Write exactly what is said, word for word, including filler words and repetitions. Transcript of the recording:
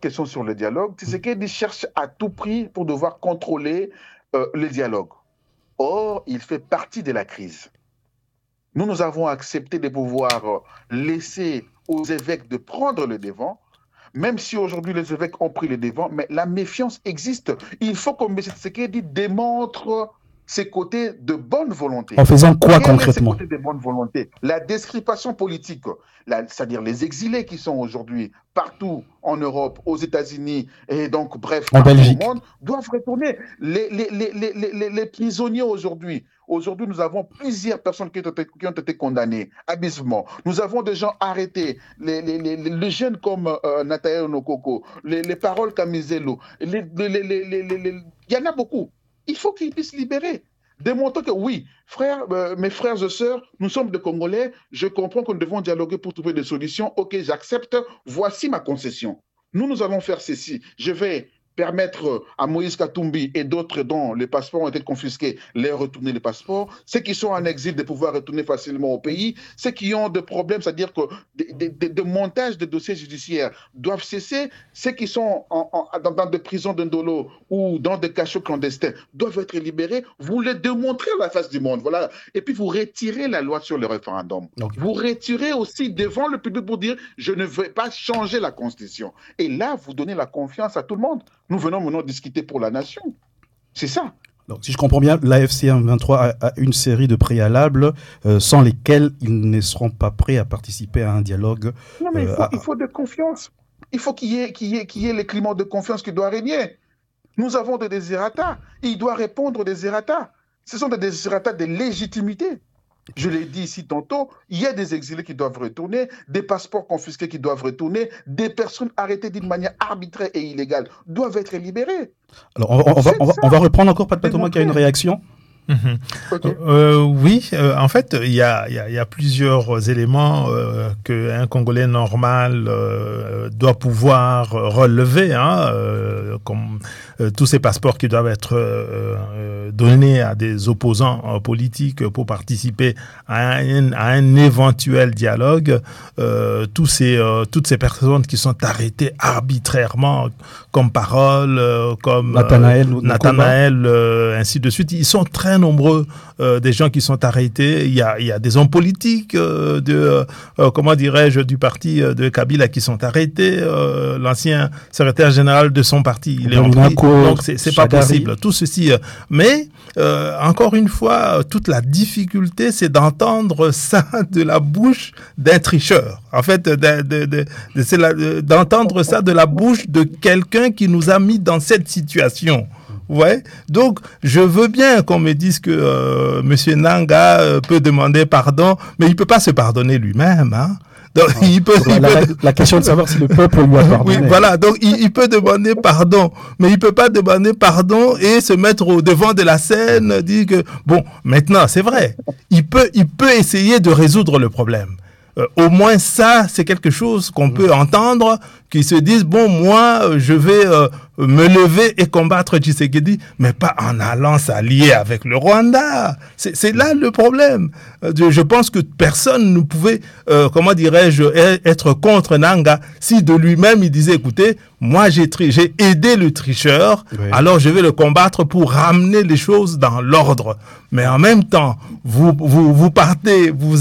question sur le dialogue, Tshisekedi cherche à tout prix pour devoir contrôler euh, le dialogue. Or, il fait partie de la crise. Nous, nous avons accepté de pouvoir euh, laisser aux évêques de prendre le devant, même si aujourd'hui les évêques ont pris le devant, mais la méfiance existe. Il faut que M. Tshisekedi démontre ses côtés de bonne volonté. En faisant quoi Quel concrètement? est ses côtés de bonne volonté? La description politique, la, c'est-à-dire les exilés qui sont aujourd'hui partout en Europe, aux États-Unis et donc bref, en partout Belgique au monde, doivent retourner. Les, les, les, les, les, les prisonniers aujourd'hui, aujourd'hui nous avons plusieurs personnes qui ont été, qui ont été condamnées abusivement. Nous avons des gens arrêtés, les, les, les, les jeunes comme euh, Nathaniel Nokoko, les, les paroles Kamizelo, les, les, les, les, les, les, il y en a beaucoup. Il faut qu'ils puissent libérer. Démontrons que oui, frères, euh, mes frères et sœurs, nous sommes des Congolais, je comprends que nous devons dialoguer pour trouver des solutions. Ok, j'accepte, voici ma concession. Nous, nous allons faire ceci. Je vais permettre à Moïse Katumbi et d'autres dont les passeports ont été confisqués, les retourner les passeports, ceux qui sont en exil de pouvoir retourner facilement au pays, ceux qui ont des problèmes, c'est-à-dire que des de, de montage de dossiers judiciaires doivent cesser, ceux qui sont en, en, dans, dans des prisons d'Indolo ou dans des cachots clandestins doivent être libérés, vous les démontrez à la face du monde, voilà, et puis vous retirez la loi sur le référendum. Okay. Vous retirez aussi devant le public pour dire je ne veux pas changer la Constitution. Et là, vous donnez la confiance à tout le monde. Nous venons maintenant discuter pour la nation. C'est ça. Donc, si je comprends bien, l'A F C M vingt-trois a, a une série de préalables euh, sans lesquels ils ne seront pas prêts à participer à un dialogue. Non, mais euh, il, faut, à... il faut de confiance. Il faut qu'il y ait, qu'il y ait, qu'il y ait le climat de confiance qui doit régner. Nous avons des désirata. Il doit répondre aux désirata. Ce sont des désirata de légitimité. Je l'ai dit ici tantôt, il y a des exilés qui doivent retourner, des passeports confisqués qui doivent retourner, des personnes arrêtées d'une manière arbitraire et illégale doivent être libérées. Alors, on, on, va, on, va, on va reprendre encore Pat Patoma qui a une réaction. Mmh. Okay. Euh, oui, euh, en fait, il y a, y, a, y a plusieurs éléments euh, qu'un Congolais normal euh, doit pouvoir relever, hein, euh, comme euh, tous ces passeports qui doivent être euh, donnés à des opposants euh, politiques pour participer à un, à un éventuel dialogue, euh, tous ces, euh, toutes ces personnes qui sont arrêtées arbitrairement, comme Parole, euh, comme Nathanaël, euh, Nathanaël euh, ainsi de suite, ils sont très nombreux euh, des gens qui sont arrêtés. Il y a, il y a des hommes politiques euh, de, euh, comment dirais-je, du parti de Kabila qui sont arrêtés. Euh, l'ancien secrétaire général de son parti, il est en prison. Donc c'est, c'est pas possible. Tout ceci. Euh, mais euh, encore une fois, toute la difficulté, c'est d'entendre ça de la bouche d'un tricheur. En fait, de, de, de, de, c'est la, de, d'entendre ça de la bouche de quelqu'un qui nous a mis dans cette situation. Ouais. Donc, je veux bien qu'on me dise que euh, Monsieur Nanga euh, peut demander pardon, mais il peut pas se pardonner lui-même, hein. Donc, ah, il peut, la, il la, peut... la question de savoir si le peuple lui a pardonné. Oui, voilà. Donc, il, il peut demander pardon, mais il peut pas demander pardon et se mettre au devant de la scène, dire que bon, maintenant, c'est vrai. Il peut, il peut essayer de résoudre le problème. Euh, au moins ça, c'est quelque chose qu'on mmh. peut entendre, qu'ils se disent, bon, moi, je vais euh, me lever et combattre Tshisekedi, mais pas en allant s'allier avec le Rwanda. C'est, c'est là le problème. Euh, je pense que personne ne pouvait, euh, comment dirais-je, être contre Nanga si de lui-même il disait, écoutez, moi j'ai, tri- j'ai aidé le tricheur, oui. alors je vais le combattre pour ramener les choses dans l'ordre. Mais en même temps, vous, vous, vous partez, vous